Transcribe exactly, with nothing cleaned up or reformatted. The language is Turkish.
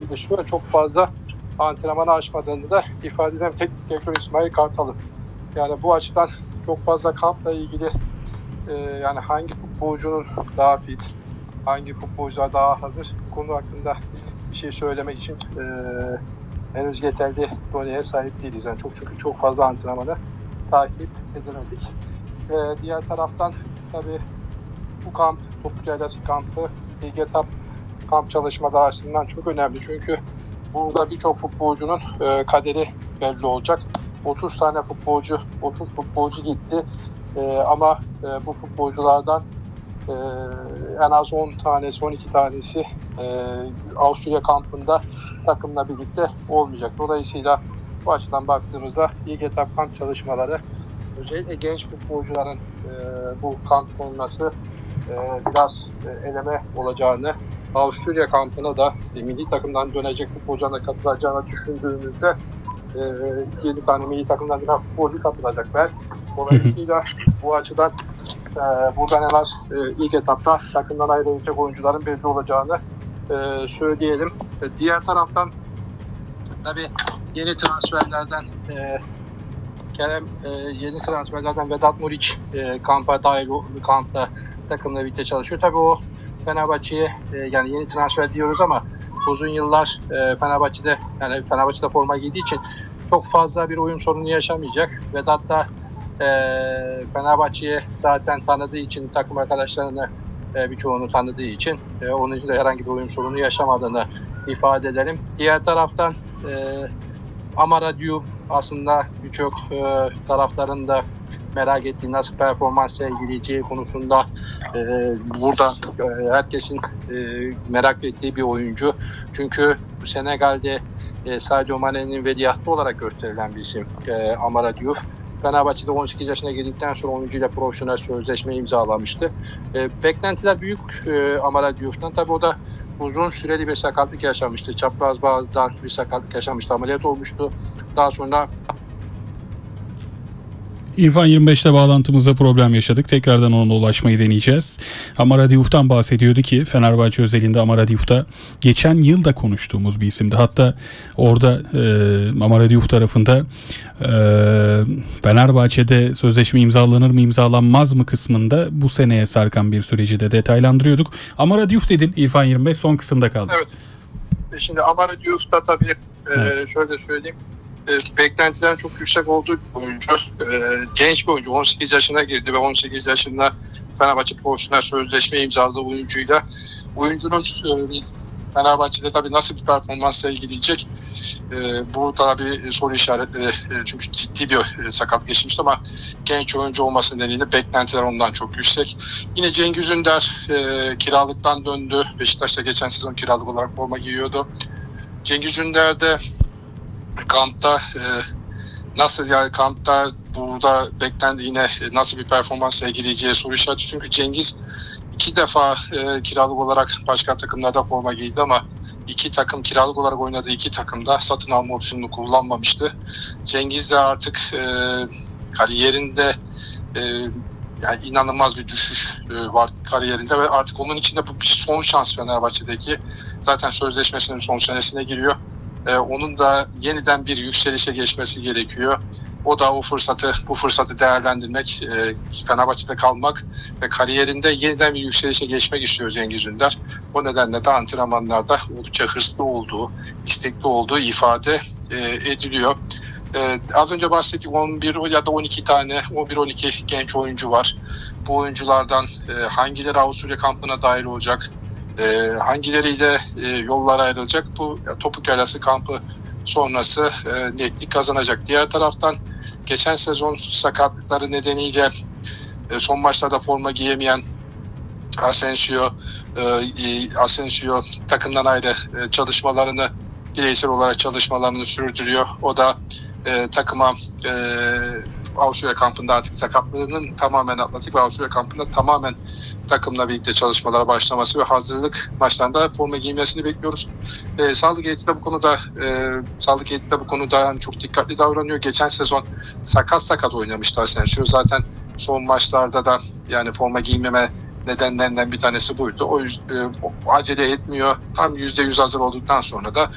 gelişiyor. Çok fazla antrenmanı aşmadığını da ifade eden teknik direktör İsmail Kartal'ın. Yani bu açıdan çok fazla kampla ilgili e, yani hangi futbolcunun daha fit, hangi futbolcular daha hazır bu konu hakkında bir şey söylemek için e, henüz yeterli doneye sahip değiliz. Yani çok çünkü çok fazla antrenmanı takip edemedik. E, diğer taraftan tabii bu kamp, topuk yaylası kampı, ilk etap kamp çalışmaları açısından çok önemli. Çünkü burada birçok futbolcunun e, kaderi belli olacak. otuz tane futbolcu, otuz futbolcu gitti. E, ama e, bu futbolculardan e, en az on tanesi, on iki tanesi e, Avusturya kampında takımla birlikte olmayacak. Dolayısıyla bu açıdan baktığımızda ilk etap kamp çalışmaları, özellikle genç futbolcuların e, bu kamp konulması e, biraz e, eleme olacağını, Avusturya kampına da e, milli takımdan dönecek futbolcularına katılacağını düşündüğümüzde e, yedi tane milli takımdan dönen futbolcu katılacak. Ben dolayısıyla bu açıdan e, buradan en az e, ilk etapta takımdan ayrılacak oyuncuların belli olacağını e, söyleyelim. E, diğer taraftan tabii yeni transferlerden e, Kerem e, yeni transferlerden Vedat Muriç e, kampa dahil kampta takımla birlikte çalışıyor. Tabii o Fenerbahçe'ye e, yani yeni transfer diyoruz ama uzun yıllar e, Fenerbahçe'de yani Fenerbahçe'de forma giydiği için çok fazla bir oyun sorunu yaşamayacak. Vedat da e, Fenerbahçe'ye zaten tanıdığı için, takım arkadaşlarını e, birçoğunu tanıdığı için e, onun için de herhangi bir oyun sorunu yaşamadığını ifade edelim. Diğer taraftan e, Amara Diouf aslında birçok e, tarafların da merak ettiği nasıl performans sergileyeceği konusunda e, burada e, herkesin e, merak ettiği bir oyuncu. Çünkü Senegal'de e, Sadio Mane'nin veliahtı olarak gösterilen bir isim e, Amara Diouf. Fenerbahçe'de on sekiz yaşına girdikten sonra oyuncuyla profesyonel sözleşme imzalamıştı. E, beklentiler büyük e, Amara Diouf'tan. Tabii o da uzun süreli bir sakatlık yaşamıştı. Çapraz bağdan bir sakatlık yaşamıştı. Ameliyat olmuştu. Daha sonra İrfan yirmi beşte bağlantımızda problem yaşadık. Tekrardan ona ulaşmayı deneyeceğiz. Amara Diouf'tan bahsediyordu ki Fenerbahçe özelinde Amara Diouf'ta geçen yıl da konuştuğumuz bir isimdi. Hatta orada e, Amara Diouf tarafında e, Fenerbahçe'de sözleşme imzalanır mı imzalanmaz mı kısmında bu seneye sarkan bir süreci de detaylandırıyorduk. Amara Diouf dedin, İrfan yirmi beş son kısımda kaldı. Evet. Şimdi Amara Diouf'ta tabii evet. e, şöyle söyleyeyim. Beklentilerin çok yüksek olduğu bir oyuncu. Genç bir oyuncu. on sekiz yaşına girdi ve on sekiz yaşında Fenerbahçe profesyonel sözleşme imzaladığı oyuncuyla oyuncunun Fenerbahçe'de tabii nasıl bir performans sergileyecek? Burada bir soru işaretleri, çünkü ciddi bir sakat geçmişti ama genç oyuncu olması nedeniyle beklentiler ondan çok yüksek. Yine Cengiz Ünder kiralıktan döndü. Beşiktaş'ta geçen sezon kiralık olarak forma giyiyordu. Cengiz Ünder de kampta e, nasıl yani kampta burada beklendi yine nasıl bir performans sergileyeceği soru işareti. Çünkü Cengiz iki defa e, kiralık olarak başka takımlarda forma giydi ama iki takım kiralık olarak oynadığı iki takımda satın alma opsiyonunu kullanmamıştı. Cengiz de artık e, kariyerinde e, yani inanılmaz bir düşüş e, var kariyerinde ve artık onun içinde bu bir son şans Fenerbahçe'deki. Zaten sözleşmesinin son senesine giriyor. Ee, onun da yeniden bir yükselişe geçmesi gerekiyor. O da o fırsatı, bu fırsatı değerlendirmek, e, Fenerbahçe'de kalmak ve kariyerinde yeniden bir yükselişe geçmek istiyor Cengiz Ünder. O nedenle de antrenmanlarda oldukça hırslı olduğu, istekli olduğu ifade e, ediliyor. E, az önce bahsettik on bir ya da on iki tane, on bir on iki genç oyuncu var. Bu oyunculardan e, hangileri Avusturya kampına dahil olacak? E, hangileriyle e, yollar ayrılacak? Bu topuk yaylası kampı sonrası e, netlik kazanacak. Diğer taraftan geçen sezon sakatlıkları nedeniyle e, son maçlarda forma giyemeyen Asensio, e, Asensio takımdan ayrı e, çalışmalarını, bireysel olarak çalışmalarını sürdürüyor. O da e, takıma e, Avusturya kampında artık sakatlığının tamamen atlatıp ve Avusturya kampında tamamen takımla birlikte çalışmalara başlaması ve hazırlık maçlarında forma giymesini bekliyoruz. E, sağlık heyeti de bu konuda e, sağlık heyeti de bu konuda yani çok dikkatli davranıyor. Geçen sezon sakat sakat oynamıştı Asensio. Zaten son maçlarda da yani forma giymeme nedenlerinden bir tanesi buydu. O yüzden e, acele etmiyor. Tam yüzde yüz hazır olduktan sonra da